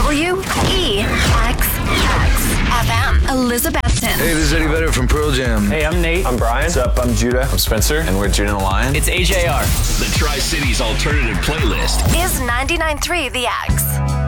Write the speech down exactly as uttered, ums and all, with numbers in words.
W E X X F M. Elizabethton. Hey, this is Eddie Vedder from Pearl Jam. Hey, I'm Nate. I'm Brian. What's up? I'm Judah. I'm Spencer. And we're Judah and the Lion. It's A J R. The Tri-Cities Alternative Playlist Is ninety-nine point three The X.